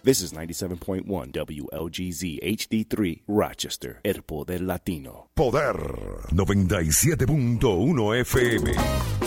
This is 97.1 WLGZ HD3 Rochester, El Poder Latino. Poder 97.1 FM.